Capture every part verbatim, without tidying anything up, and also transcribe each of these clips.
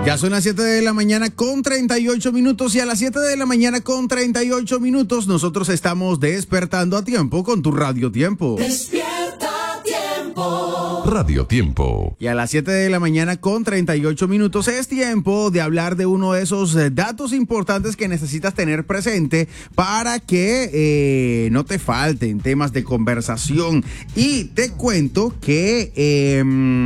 Ya son las siete de la mañana con treinta y ocho minutos y a las siete de la mañana con treinta y ocho minutos nosotros estamos despertando a tiempo con tu Radio Tiempo. Despierta Tiempo. Radio Tiempo. Y a las siete de la mañana con treinta y ocho minutos es tiempo de hablar de uno de esos eh, datos importantes que necesitas tener presente para que eh, no te falten temas de conversación. Y te cuento que eh,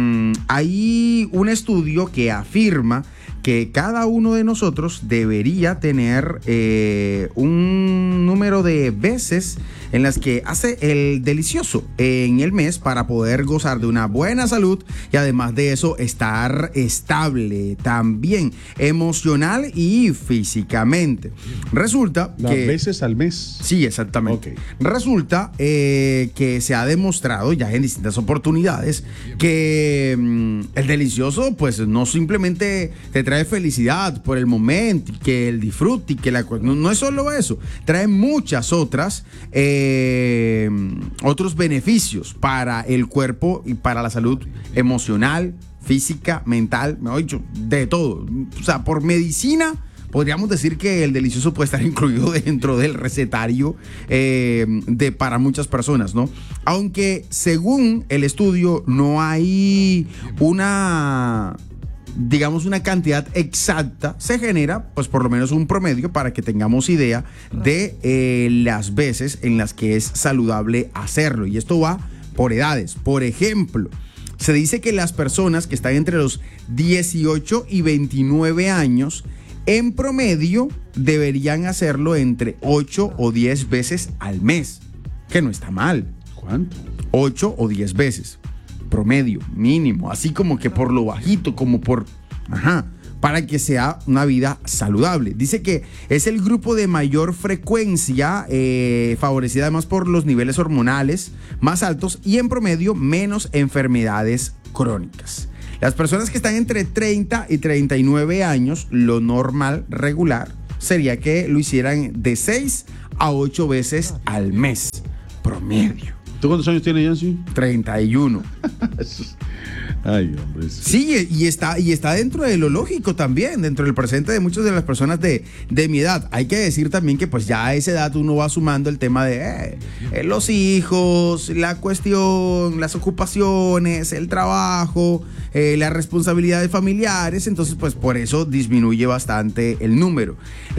hay un estudio que afirma que cada uno de nosotros debería tener eh, un número de veces en las que hace el delicioso en el mes para poder gozar de una buena salud y además de eso estar estable también emocional y físicamente. Resulta Las que... veces al mes. Sí, exactamente. Okay. Resulta eh, que se ha demostrado ya en distintas oportunidades que mm, el delicioso pues no simplemente te trae felicidad por el momento, que el disfrute y que la... No, no es solo eso, trae muchas otras... Eh, Eh, otros beneficios para el cuerpo y para la salud emocional, física, mental, mejor dicho, de todo. O sea, por medicina podríamos decir que el delicioso puede estar incluido dentro del recetario eh, de, para muchas personas, ¿no? Aunque según el estudio no hay una... digamos una cantidad exacta, se genera pues por lo menos un promedio para que tengamos idea de eh, las veces en las que es saludable hacerlo, y esto va por edades. Por ejemplo, se dice que las personas que están entre los dieciocho y veintinueve años en promedio deberían hacerlo entre ocho o diez veces al mes, que no está mal. ¿Cuánto? ocho o diez veces promedio, mínimo, así como que por lo bajito, como por, ajá, para que sea una vida saludable. Dice que es el grupo de mayor frecuencia, eh, favorecida además por los niveles hormonales más altos y en promedio menos enfermedades crónicas. Las personas que están entre treinta y treinta y nueve años, lo normal, regular, sería que lo hicieran de seis a ocho veces al mes, promedio. ¿Tú cuántos años tienes, Yancy? treinta y uno. Ay, hombre. Sí, y está, y está dentro de lo lógico también, dentro del presente de muchas de las personas de, de mi edad. Hay que decir también que pues ya a esa edad uno va sumando el tema de eh, eh, los hijos, la cuestión, las ocupaciones, el trabajo, eh, las responsabilidades familiares. Entonces pues por eso disminuye bastante el número.